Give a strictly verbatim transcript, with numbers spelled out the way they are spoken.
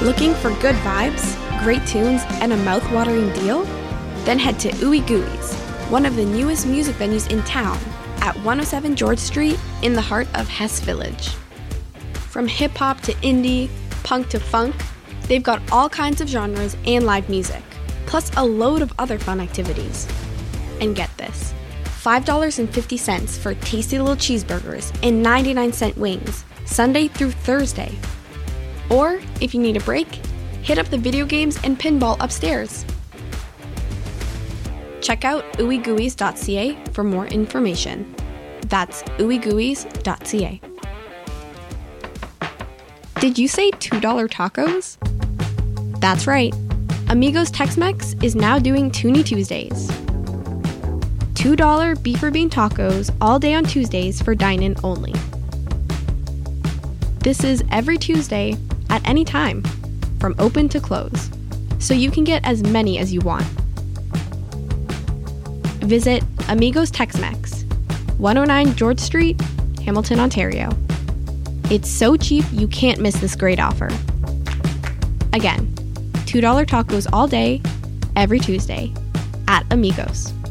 Looking for good vibes, great tunes, and a mouth-watering deal? Then head to Ooey Gooey's, one of the newest music venues in town, at one oh seven George Street in the heart of Hess Village. From hip-hop to indie, punk to funk, they've got all kinds of genres and live music, plus a load of other fun activities. And get this, five dollars and fifty cents for tasty little cheeseburgers and ninety-nine cent wings, Sunday through Thursday. Or, if you need a break, hit up the video games and pinball upstairs. Check out ooey gooeys dot c a for more information. That's ooey gooeys dot c a. Did you say two dollar tacos? That's right. Amigos Tex-Mex is now doing Toonie Tuesdays. two dollar beef or bean tacos all day on Tuesdays for dine-in only. This is every Tuesday at any time, from open to close, so you can get as many as you want. Visit Amigos Tex-Mex, one oh nine George Street, Hamilton, Ontario. It's so cheap you can't miss this great offer. Again, two dollar tacos all day, every Tuesday, at Amigos.